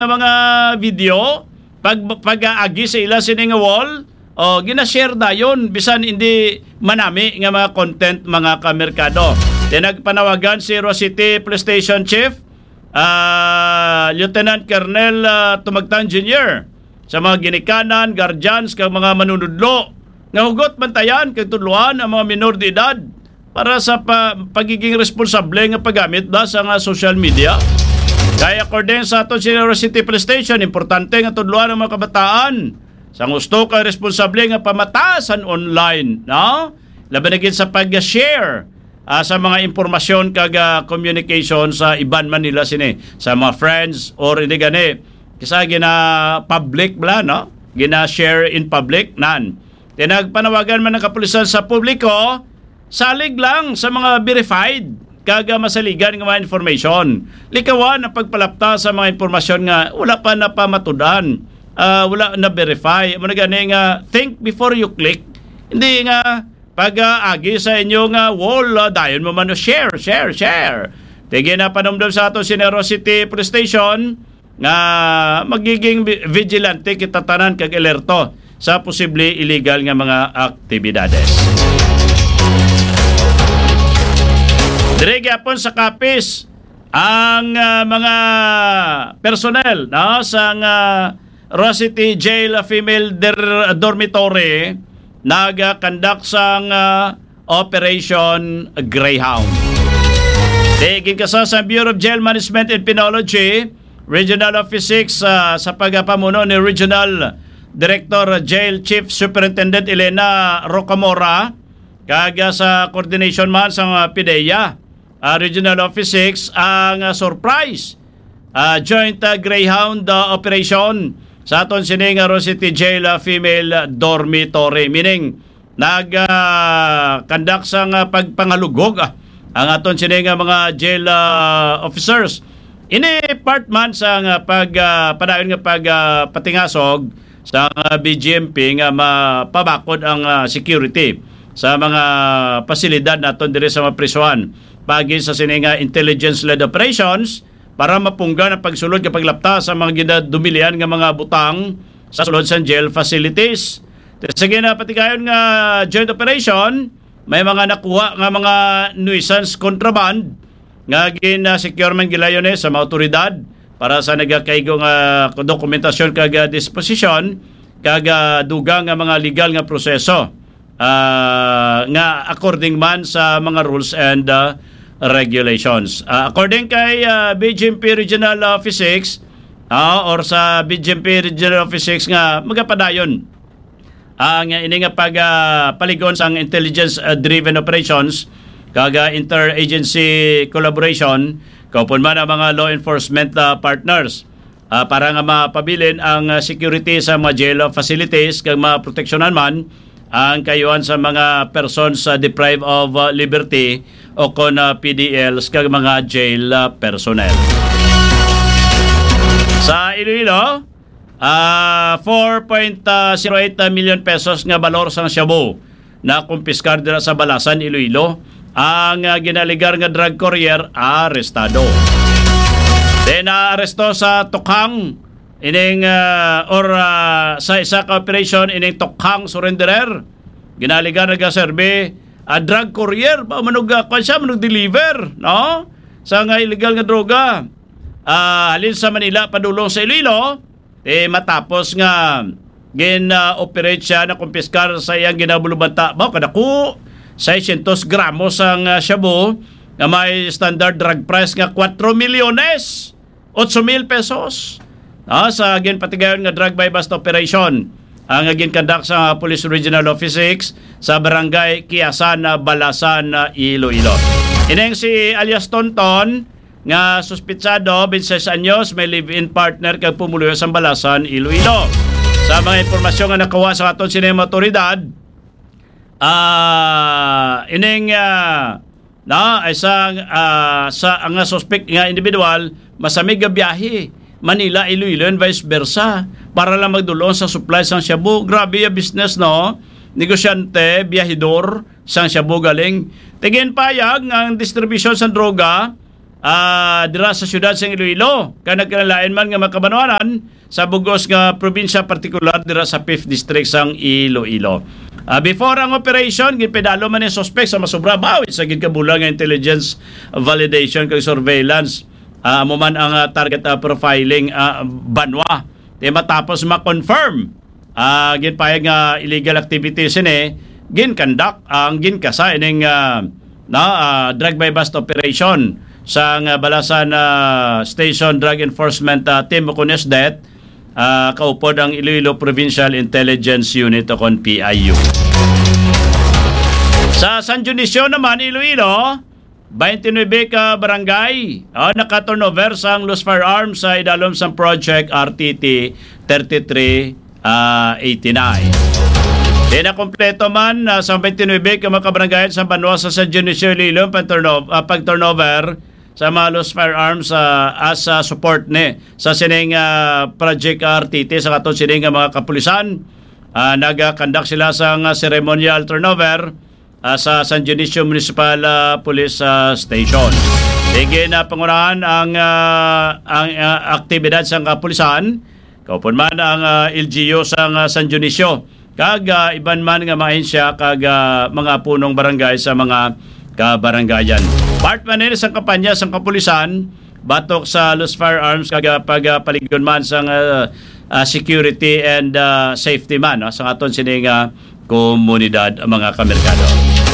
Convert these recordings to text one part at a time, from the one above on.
mga video pag-agi sa ila sining wall o gina-share dayon bisan hindi manami nga mga content mga kamerkado. Nagpanawagan si Rosity Police Station Chief Lieutenant Colonel Tumagtan Jr. sa mga ginikanan, guardians kag mga manunudlo nga hugot bantayan kag tudloan ang mga minor de edad para sa pagiging responsable nga paggamit sa social media. Kaya according sa aton City Police Station, importante nga tudloan ang mga kabataan sa gusto kay responsable nga pamatasan online, no? Laban na gid sa pag-share sa mga impormasyon kag communication sa iban man nila sini sa mga friends or hindi gani kisa gina public bla, no? Gina share in public nan. Nagpanawagan man ng kapulisan sa publiko, salig lang sa mga verified kaga masaligan ng mga information. Likawan ang pagpalapta sa mga informasyon nga wala pa napamatudan, wala na verify. Muna gani nga think before you click. Hindi nga pag-agi sa inyong wall, dayon mo man share. Tige na panumdum sa ato Sinero City Police Station nga magiging vigilante kita tanan kag alerto sa posible illegal nga mga aktibidades. Dire gyapon sa Capiz ang mga personnel, no, sa Rosity Jail Female Dormitory nag-conduct sang Operation Greyhound. Tiging kasa sa Bureau of Jail Management and Penology, Regional Office 6 sa pagpamuno ni Regional Director Jail Chief Superintendent Elena Rocamora kaga sa coordination man sa PIDEA Regional Office 6 ang surprise joint Greyhound operation sa aton sining Rosity Jail Female Dormitory, meaning nag-conduct sang pagpangalugog ang aton sining mga jail officers. Ini part man sa padayon nga patingasog sa BGMP nga mapabakod ang security sa mga pasilidad naton dire sa mga prisuhan pagi sa sininga intelligence-led operations para mapunggan ang pagsulod kapag paglapta sa mga ginadumilian nga mga butang sa sulod sa jail facilities. Sige na patikayon nga joint operation, may mga nakuha nga mga nuisance contraband nga gina-secure man gilayon sa mga otoridad para sa nagakaigo nga dokumentasyon kag disposition kag dugang nga mga legal nga proseso nga according man sa mga rules and regulations. According kay BGMP Regional Office 6 or sa BGMP Regional Office 6 nga magapadayon ang ini nga paligon sa intelligence driven operations kaga interagency collaboration kaupon man ang mga law enforcement partners para nga mapabilin ang security sa mga jail facilities kag maproteksyonan man ang kayuan sa mga persons deprived of liberty o kon PDLs kag mga jail personnel. Sa Iloilo, 4.08 million pesos nga balor sang shabu na kumpiskar dira sa Balasan, Iloilo. Ang ginaligar nga drug courier arestado. Aresto sa Tokhang ining sa isa ka operation ining Tokhang surrenderer. Ginaligar nga serbe drug courier pa manog deliver, no? Sa nga illegal nga droga. Halin sa Manila padulong sa Iloilo, matapos nga gin-operate siya na kumpiskar sa iyang ginabulubanta. Bao kadako 600 gramos ang shabu na may standard drug price nga 4 milyones 8,000 pesos. Sa ginpatigayon nga drug buy bust operation ang ginconduct sa Police Regional Office 6 sa Barangay Kiasan, Balasan, Iloilo. Ineng si alias Tonton nga suspitsado 26 anyos, may live-in partner kag pumuluyo sa Balasan, Iloilo. Sa mga impormasyon nga nakuha sa aton sinema otoridad, ining sa ang suspect nga individual masamig nga biyahe Manila, Iloilo and vice versa para lang magdulong sa supply sang shabu. Grabe yung business, no? Negosyante, biyahidor sang shabu galing. Tigin payag ang distribution sa droga dira sa syudad sa Iloilo. Kaya nagkalain man nga makabanwanan sa bugos nga probinsya, partikular dira sa 5th District sang Iloilo. Before ang operation, ginpedalo man yung suspect sa masobra bawi sa gikabulang nga intelligence validation kag surveillance. Amo man ang target profiling banwa. Matapos ma-confirm ginpayag nga illegal activities ginkandak ang ginkasa ining drug by bust operation sa Balasan Station Drug Enforcement Team o CONESDET, kaupod ang Iloilo Provincial Intelligence Unit o kon PIU. Sa San Dionisio naman, Iloilo, 29 ka barangay naka-turnover sang loose firearms sa idalom sang Project RTT 3389. Di na kompleto man sa 29 ka makabarangay sa Banwa sa San Dionisio, Iloilo, pag-turnover sa mga loose firearms as support sa sining Project RTT sa katon sining mga kapulisan. Nag-conduct sila sa ceremonial turnover sa San Dionisio Municipal Police Station. Digin na pangunahan ang aktibidad sa kapulisan. Kaupon man ang LGU sa San Dionisio. Kag iban man nga mahensya kag mga punong barangay sa mga kabarangayan. Part man nila sa kampanya sa kapulisan batok sa loose firearms kag pagpaligon man sa security and safety man sa aton sining komunidad mga kamerkado.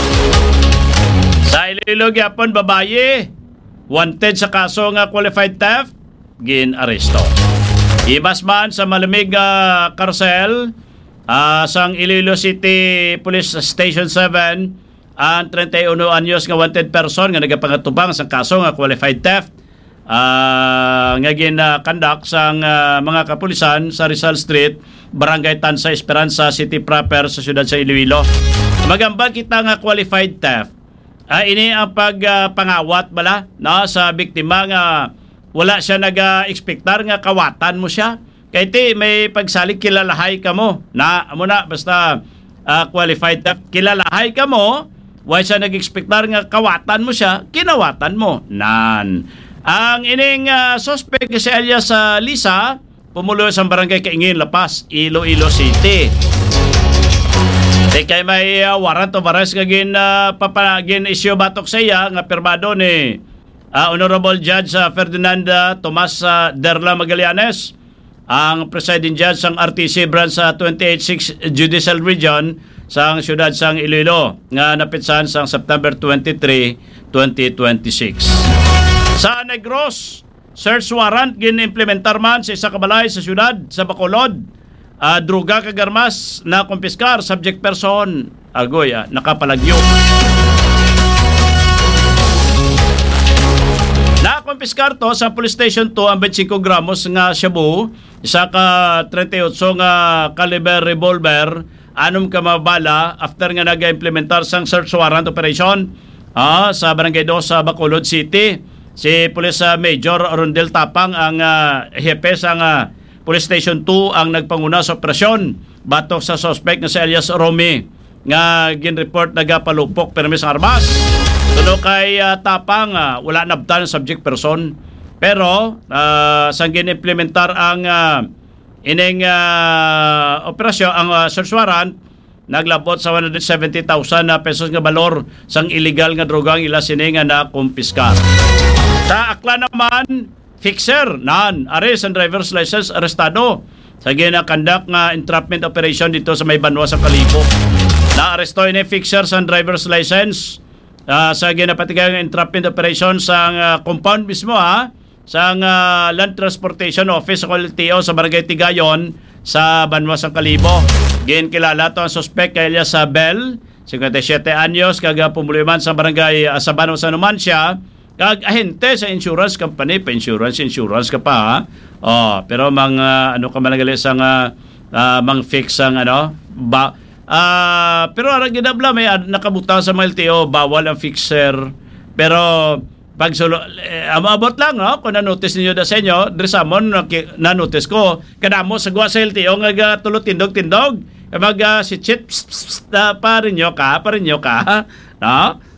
Sa Iloilo gyapon babaye wanted sa kaso nga qualified theft gin-aresto. Ibas man sa malamig karsel sang Iloilo City Police Station 7 ang 31 anyos nga wanted person nga nagapangatubang sa kaso nga qualified theft nga gin-conduct sang mga kapulisan sa Rizal Street, Barangay Tansa, Esperanza City proper sa siyudad sa Iloilo. Magambal kita nga qualified theft. Ini ang pagpangawat bala sa biktima nga wala siya nag-expectar nga kawatan mo siya. Kaya may pagsalig kilalahay ka mo na amo na basta qualified theft kilalahay ka mo. Why siya nag-expectar nga kawatan mo siya, kinawatan mo. Nan. Ang ining suspect si alias Lisa, pumulo sa barangay Kaingin, Lapas, Iloilo City. Kaya may warrant of arrest kagin issue batok sa iya nga pirmado ni Honorable Judge Ferdinand Tomas Derla Magallanes, ang presiding judge ng RTC branch sa 28-6 Judicial Region sa siyudad sang Iloilo nga napitsan sang September 23, 2026. Sa Negros, search warrant gin-implementar man sa isa ka balay sa siyudad sa Bacolod. Druga kag armas na kumpiskar, subject person agoy nakapalagyo. Nakumpiskar to sa Police Station 2 ang 25 gramos nga shabu, isa ka 38 nga caliber revolver, anom ka mabala after nga nag-implementar sang search warrant operation sa Barangay 2 sa Bacolod City. Si Police Major Rondel Tapang ang hepe sa Police Station 2 ang nagpanguna sa operasyon batok sa suspect nga si alias Romy nga ginreport nagapalupok permis ng armas. Tulo kay Tapang wala nabtan subject person, pero sang gin-implementar ang ining operasyon, ang search warrant naglabot sa 170,000 pesos nga balor sang illegal nga droga ang ila sini nga nakumpiskar. Sa Akla naman, fixer nan arrest and driver's license arestado sa ginakandak nga entrapment operation dito sa may Banwa sa Kalibo. Na-aresto ini fixer sa driver's license sa ginapatigang entrapment operation sa compound mismo sa Land Transportation Office sa LTO sa Barangay Tigayon sa Banwa sa Kalibo. Ginkilala to ang suspect kay alias Bell, 57 anyos, kaga pumuliman sa Barangay sa Banwa sa Numancia, kag ahente sa insurance company, pa-insurance ka pa pero mga ka malagali sa mang fix ang pero arang ginabla may nakabutang sa mga LTO, bawal ang fixer, pero pag abot lang kung na-notice ninyo da sa inyo, drisamon na-notice ko kadamo sa guwa sa LTO nga tulot tindog-tindog mag si chit pa rin nyo ka no?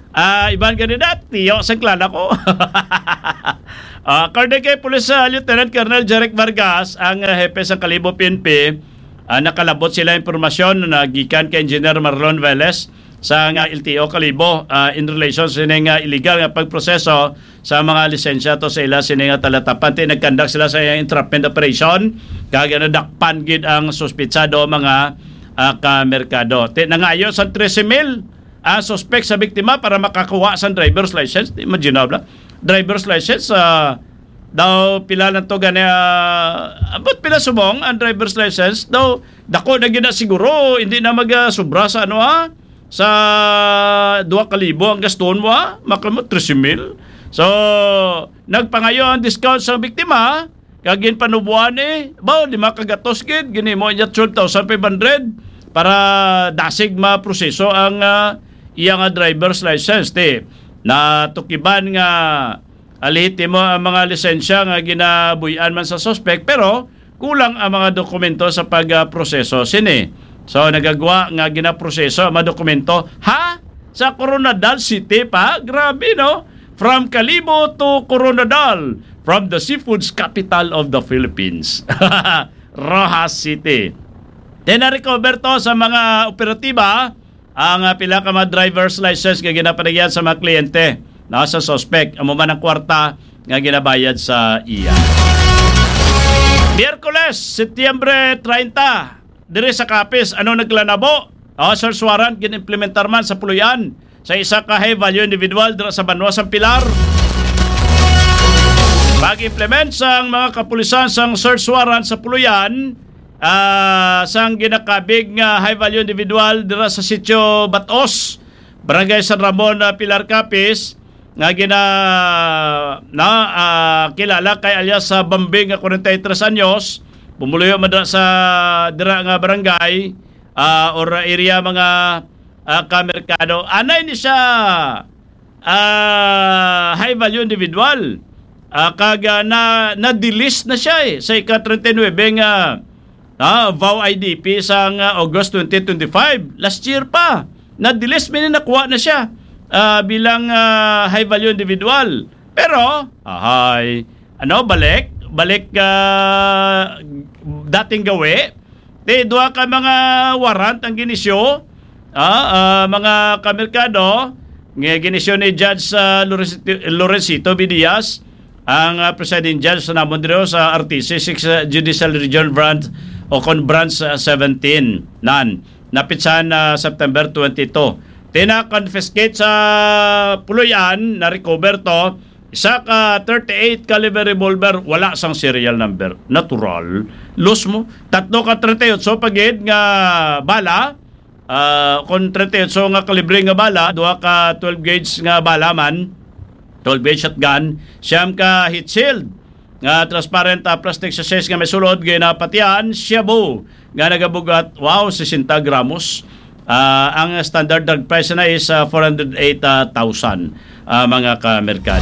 Iban kandidat, tiyo sa klana ko. According kay Police Lieutenant Colonel Jeric Vargas, ang hepe sa Kalibo PNP, nakalabot sila impormasyon na gikan kay Engineer Marlon Velez sa LTO Kalibo in relation sa illegal nga pagproseso sa mga lisensya to sa ila sining talatapan. Nagkandak sila sa entrapment operation kaya nadakpan gid ang suspitsado mga kamerkado. Nangayo sa 13,000 ang suspect sa biktima para makakuha sa driver's license. Imaginable. Driver's license daw pila lang to gani abot pila subong ang driver's license daw dako na gina siguro hindi na magsubra sa sa 2,000 ang gaston mo makamot 13,000. So nagpangayo ang discount sa biktima kagin panubuan baw di makagatos gid gini mo iya 12,500 para dasig maproseso ang iyang driver's license na tukiban nga alihitimo ang mga lisensya nga ginabuyan man sa suspect pero kulang ang mga dokumento sa pagproseso sini. So nagagawa nga ginaproseso ang mga dokumento sa Coronadal City pa. Grabe no? From Kalibo to Coronadal, from the seafoods capital of the Philippines. Rojas City. Na-recover to sa mga operatiba ang pila ka mga driver's license nga ginapanagyan sa mga kliyente na sa suspect. Amo man ang kwarta nga ginabayad sa iya. Miyerkules, Setyembre 30, dire sa Capiz, naglanabo? Search warrant ginimplementar man sa Puluyan sa isa ka high value individual dira sa Banwas ang Pilar. Pag-implement sang mga kapulisan sang search warrant sa Puluyan, sang ginakabig nga high value individual dira sa sitio Batos, Barangay San Ramon, Pilar Capiz, nga kilala kay alias sa Bambing nga 43 anyos, bumuluyo man sa dira nga barangay or area mga kamerkado. Anay ni siya high value individual. Kaga na-delist na siya sa ika-39 nga VAW IDP sa August 2025. Last year pa. Na-delist, nakuha na siya bilang high value individual. Pero, balik dating gawi. Duha ka mga warrant ang ginisyo, mga kamerkado, nga ginisyo ni Judge Lorencito Bidias, ang presiding judge sa Namondreo sa RTC 6 Judicial Region Branch o Branch 17 napitsan September 22. Tina-confiscate sa Puluyan na recover to isa ka 38 caliber revolver, wala sang serial number. Natural. Lose mo. 3 ka 38 pagid nga bala. Kung 38 nga kalibre nga bala, 2 ka 12 gauge nga bala man. 12 gauge shotgun, siyam ka heat shield nga transparent plastic sachet nga may sulod ginapatian, shabu nga nagabugat 60 gramos. Ang standard drug price na is 408,000 mga kamerkado.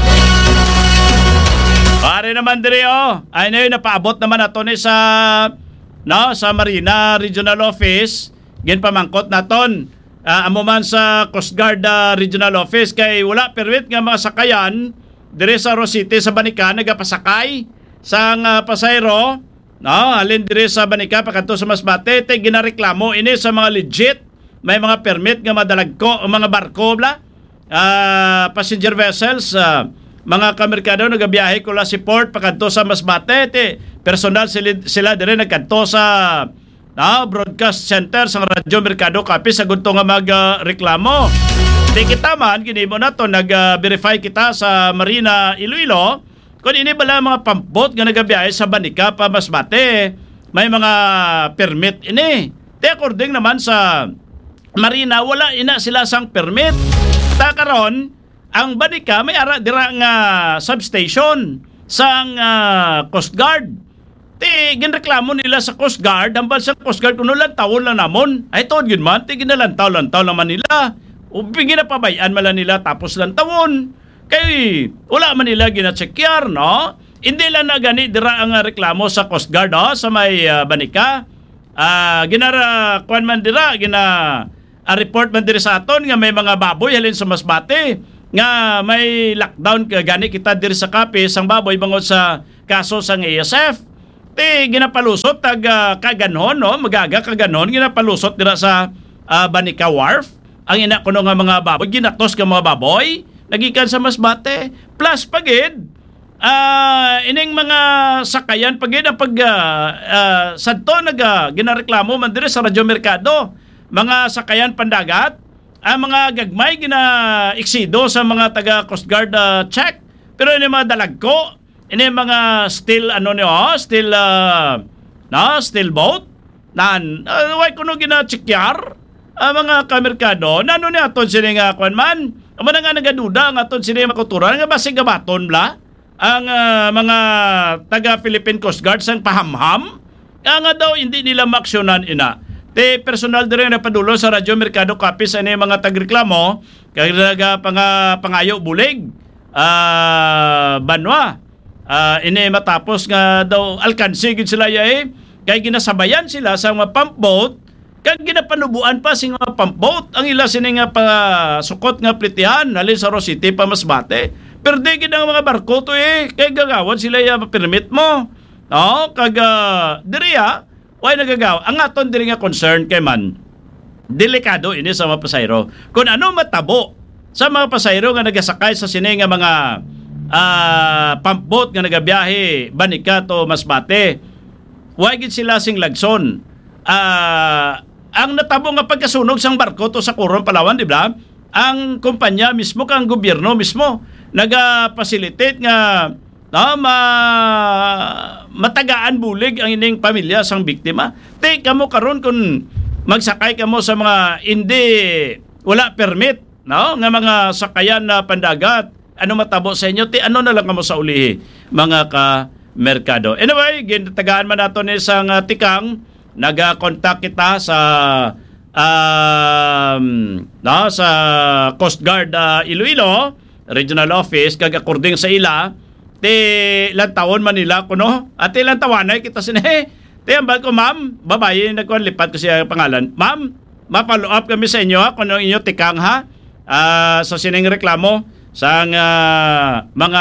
Pare naman diri ay na napaabot naman nato ni sa Marina Regional Office ginpamangkot naton. Amo man sa Coast Guard Regional Office kay wala permit nga mga sakayan dire sa Rosite sa Banika nagapasakay sang pasayro alin dire sa Banika pakanto sa Masbate ginareklamo ini sa mga legit may mga permit nga madalagko mga barko passenger vessels mga kamerkado nagabiyahe ko la si port pakanto sa Masbate personal sila dire nagkanto sa broadcast center sa Radyo Mercado Capiz sa gunto nga magreklamo. Di kita man ginimo nato nag-verify kita sa Marina Iloilo kung ini bala mga pampot nga nagabiyahe sa Banika pa Masbate may mga permit ini. Te according naman sa Marina wala ina sila sang permit. Ta karon ang Banika may ara dira nga substation sang Coast Guard. Ginreklamo nila sa Coast Guard, hambal sa Coast Guard kuno lang taon lang namon. Ay tuod gid man, ginalantaw naman nila. O ginapabayan man nila tapos lang tawon. Kay wala man nila gina-checkyar, no? Hindi lang na gani dira ang reklamo sa Coast Guard sa may Banika. Kuan man dira report man diri sa aton nga may mga baboy halin sa Masbate nga may lockdown gani kita diri sa Capiz ang baboy bangod sa kaso sang ASF. Ginapalusot kaganon no magaga kaganon ginapalusot dira sa Banica Wharf ang ina kuno nga mga baboy ginatos ka mga baboy nagikan sa Masbate plus pagid ining mga sakayan pagid ang sadto ginareklamo man diri sa Radyo Mercado mga sakayan pandagat ang mga gagmay gina-eksido sa mga taga Coast Guard check pero ini mga dalagko ini mga still still boat nan way kuno gina-chekyar mga kamerkado nano ni aton sini nga kwan man amo nga nagaduda nga aton sini makuturan nga basig gabaton bla ang mga taga Philippine Coast Guard sang pahamham nga daw hindi nila maaksyonan ina personal dire na padulo sa Radyo Mercado Capiz ani mga tagreklamo kay pangayo bulig banwa ini matapos nga daw alkansi gid sila yay kay ginasabayan sila sa mga pump boat kag ginapanubuan pa sing mga pump boat ang ila sini nga sukot nga plitihan halin sa Rosity pa Masbate pero di gid ang mga barko to kay gagawad sila ya permit mo no kag diriya way nagagawa ang aton diri nga concern kay man delikado ini sa mga pasahero kung ano matabo sa mga pasahero nga nagasakay sa sini nga mga pump boat nga nagabiyahe Banica to Masbate way gid sila sing lagson ang natabo nga pagkasunog sang barko to sa Coron Palawan di ba ang kumpanya mismo kang gobyerno mismo naga-facilitate nga matagaan bulig ang ining pamilya sang biktima. Kamo karon kung magsakay kamo sa mga hindi wala permit no nga mga sakayan na pandagat ano matabo sa inyo ano na lang kamo sa ulihi mga ka-merkado. Anyway, ginatagaan man nato ni isang tikang naga-contact kita sa sa Coast Guard Iloilo Regional Office kag according sa ila ilang taon man nila kuno at ilang tawanay kita sini ambal ko ma'am babae nagkuan lipat ko siya pangalan ma'am ma-follow up kami sa inyo kuno inyo tikang sa sining reklamo sa mga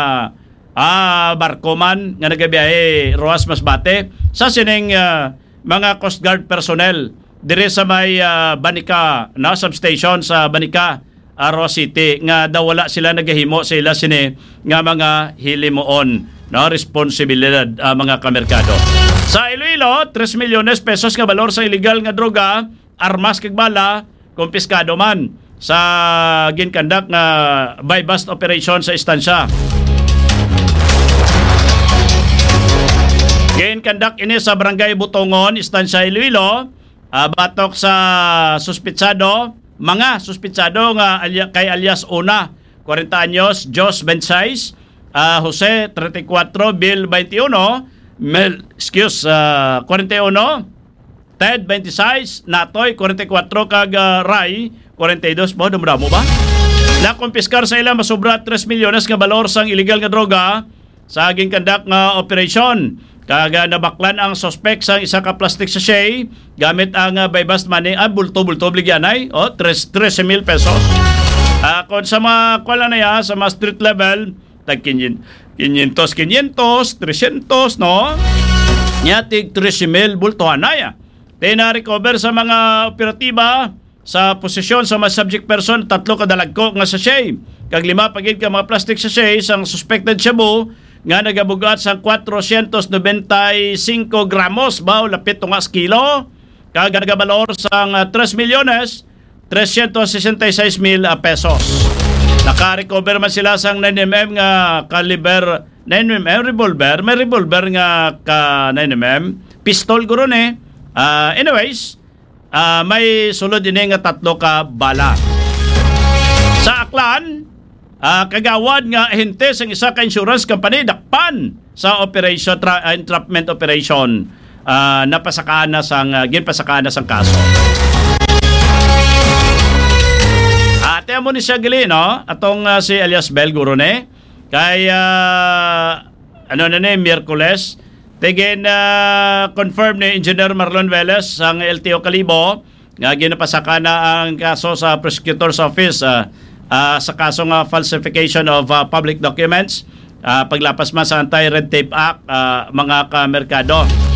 barko man nga nagabiyahe Roas Masbate sa sining mga Coast Guard personnel dire sa may Banica na substation sa Banica Roas City nga daw wala sila nagahimo sa ila sini nga mga hilimoon no responsibilidad mga kamerkado. Sa Iloilo 3 milyones pesos nga balor sa illegal nga droga, armas kag bala kumpiskado man sa ginkandak nga buy bust operation sa istansya. Ginkandak ini sa Barangay Butongon, istansya Iloilo, batok sa mga suspitsado nga kay alias Una, 40 anyos, Jos Bensais, Jose 34, Bill 21, 41, Ted 26, Natoy 44 kag Ray 42 mo dumdamo ba? Nakumpiskar sa ila masobra 3 milyones nga balor sang illegal nga droga sa ginkandak nga operation. Kaga nabaklan ang suspect sa isa ka plastic sachet gamit ang buy bust money bulto-bulto bligyanay 13,000 pesos. Kung sa mga kwala na ya sa mga street level tag 500, 300 no nyatig 13,000 bultohan na ya. Na-recover sa mga operatiba sa posisyon sa mga subject person 3 kadalagko nga sachet kag 5 pagid ka mga plastic sachet sang suspected shabu nga nagabugat sa 495 gramos bao lapit tungas kilo kag nagabalor sang 3 milyones 366,000 pesos. Naka-recover man sila sang 9mm nga caliber 9mm revolver, may revolver nga ka 9mm pistol guro ni. Anyways, may sulod din nga 3 ka bala. Sa Aklan, kagawad nga ahente sang isa ka insurance company dakpan sa operation entrapment operation napasakahan na sang ginpasakahan na sang kaso. Ate mo ni siya gali no atong si alias Bel guro ne kay Miyerkules tegen confirm ni Engineer Marlon Velez sang LTO Kalibo nga ginapasaka na ang kaso sa Prosecutor's Office sa kasong falsification of public documents, paglapas man sa Anti-Red Tape Act, mga kamerkado.